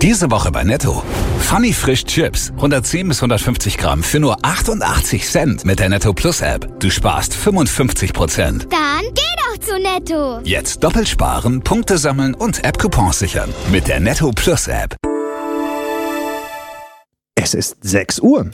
Diese Woche bei Netto. Funny Frisch Chips. 110 bis 150 Gramm für nur 88 Cent mit der Netto Plus App. Du sparst 55%. Dann geh doch zu Netto. Jetzt doppelt sparen, Punkte sammeln und App-Coupons sichern. Mit der Netto Plus App. Es ist 6 Uhr.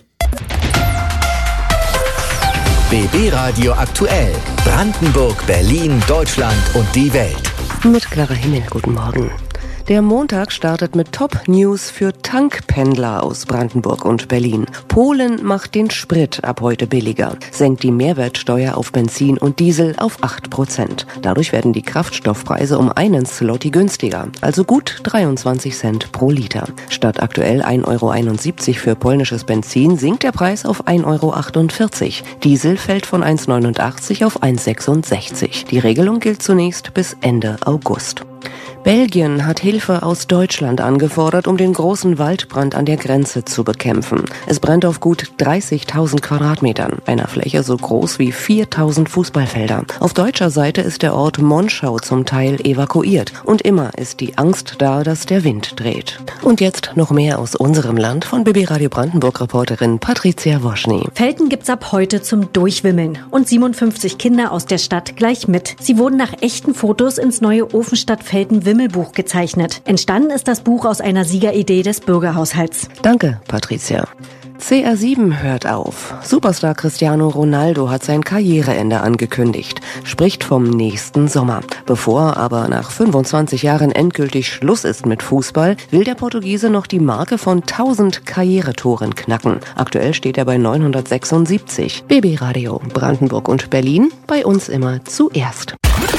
BB Radio aktuell. Brandenburg, Berlin, Deutschland und die Welt. Mit Clara Himmel, guten Morgen. Der Montag startet mit Top-News für Tankpendler aus Brandenburg und Berlin. Polen macht den Sprit ab heute billiger, senkt die Mehrwertsteuer auf Benzin und Diesel auf 8%. Dadurch werden die Kraftstoffpreise um einen Zloty günstiger, also gut 23 Cent pro Liter. Statt aktuell 1,71 € für polnisches Benzin sinkt der Preis auf 1,48 €. Diesel fällt von 1,89 auf 1,66 €. Die Regelung gilt zunächst bis Ende August. Belgien hat Hilfe aus Deutschland angefordert, um den großen Waldbrand an der Grenze zu bekämpfen. Es brennt auf gut 30.000 Quadratmetern, einer Fläche so groß wie 4.000 Fußballfelder. Auf deutscher Seite ist der Ort Monschau zum Teil evakuiert. Und immer ist die Angst da, dass der Wind dreht. Und jetzt noch mehr aus unserem Land von BB Radio Brandenburg-Reporterin Patricia Woschny. Felten gibt's ab heute zum Durchwimmeln. Und 57 Kinder aus der Stadt gleich mit. Sie wurden nach echten Fotos ins neue Ofenstadt-Felten-Wimmelbuch gezeichnet. Entstanden ist das Buch aus einer Siegeridee des Bürgerhaushalts. Danke, Patricia. CR7 hört auf. Superstar Cristiano Ronaldo hat sein Karriereende angekündigt, spricht vom nächsten Sommer. Bevor aber nach 25 Jahren endgültig Schluss ist mit Fußball, will der Portugiese noch die Marke von 1000 Karrieretoren knacken. Aktuell steht er bei 976. BB Radio Brandenburg und Berlin, bei uns immer zuerst.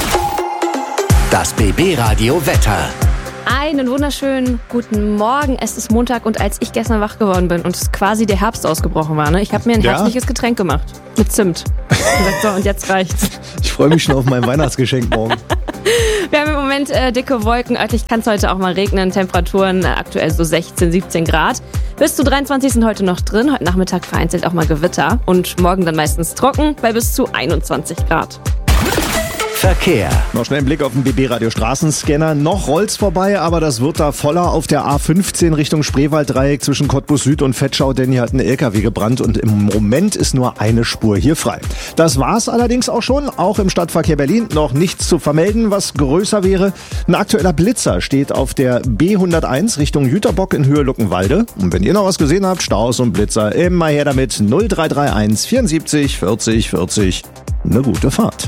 Das BB Radio Wetter. Einen wunderschönen guten Morgen. Es ist Montag und als ich gestern wach geworden bin und es quasi der Herbst ausgebrochen war, ich habe mir ein herbstliches Getränk gemacht. Mit Zimt. Ich gesagt, so, und jetzt reicht's. Ich freue mich schon auf mein Weihnachtsgeschenk morgen. Wir haben im Moment dicke Wolken. Örtlich kann es heute auch mal regnen. Temperaturen aktuell so 16, 17 Grad. Bis zu 23 sind heute noch drin. Heute Nachmittag vereinzelt auch mal Gewitter. Und morgen dann meistens trocken bei bis zu 21 Grad. Verkehr. Noch schnell ein Blick auf den BB-Radio Straßenscanner. Noch rollt's vorbei, aber das wird da voller auf der A15 Richtung Spreewalddreieck zwischen Cottbus Süd und Vetschau, denn hier hat ein LKW gebrannt und im Moment ist nur eine Spur hier frei. Das war's allerdings auch schon. Auch im Stadtverkehr Berlin noch nichts zu vermelden, was größer wäre. Ein aktueller Blitzer steht auf der B101 Richtung Jüterbock in Höhe Luckenwalde. Und wenn ihr noch was gesehen habt, Staus und Blitzer, immer her damit. 0331 74 40 40. Eine gute Fahrt.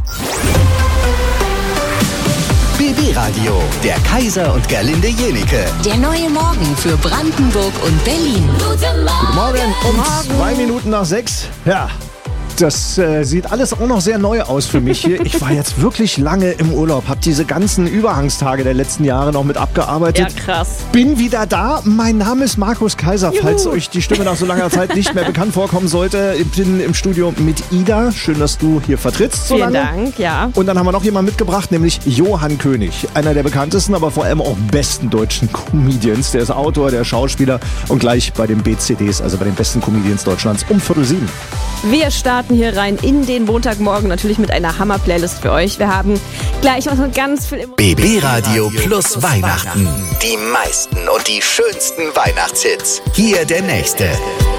BB Radio, der Kaiser und Gerlinde Jenicke. Der neue Morgen für Brandenburg und Berlin. Guten Morgen, um 2 Minuten nach 6. Ja, das sieht alles auch noch sehr neu aus für mich hier. Ich war jetzt wirklich lange im Urlaub, habe diese ganzen Überhangstage der letzten Jahre noch mit abgearbeitet. Ja, krass. Bin wieder da. Mein Name ist Markus Kaiser, falls euch die Stimme nach so langer Zeit nicht mehr bekannt vorkommen sollte. Ich bin im Studio mit Ida. Schön, dass du hier vertrittst so Vielen lange. Dank, ja. Und dann haben wir noch jemanden mitgebracht, nämlich Johann König. Einer der bekanntesten, aber vor allem auch besten deutschen Comedians. Der ist Autor, der Schauspieler und gleich bei den BCDs, also bei den besten Comedians Deutschlands, um 6:45. Wir starten hier rein in den Montagmorgen, natürlich mit einer Hammer-Playlist für euch. Wir haben gleich noch ganz viel... BB Radio plus Weihnachten. Die meisten und die schönsten Weihnachtshits. Hier der nächste.